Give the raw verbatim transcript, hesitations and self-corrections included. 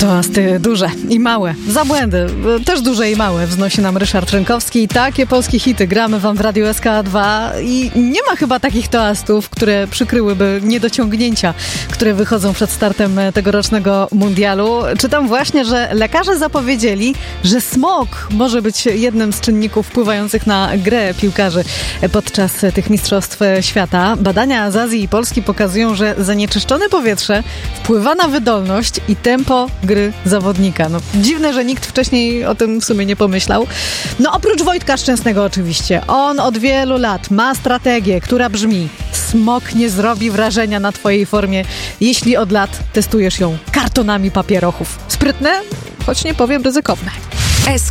Toasty duże i małe, za błędy, też duże i małe wznosi nam Ryszard Rękowski. Takie polskie hity gramy wam w Radiu S K dwa i nie ma chyba takich toastów, które przykryłyby niedociągnięcia, które wychodzą przed startem tegorocznego mundialu. Czytam właśnie, że lekarze zapowiedzieli, że smog może być jednym z czynników wpływających na grę piłkarzy podczas tych mistrzostw świata. Badania z Azji i Polski pokazują, że zanieczyszczone powietrze wpływa na wydolność i tempo gry zawodnika. No, dziwne, że nikt wcześniej o tym w sumie nie pomyślał. No oprócz Wojtka Szczęsnego oczywiście. On od wielu lat ma strategię, która brzmi: smog nie zrobi wrażenia na twojej formie, jeśli od lat testujesz ją kartonami papierochów. Sprytne, choć nie powiem ryzykowne.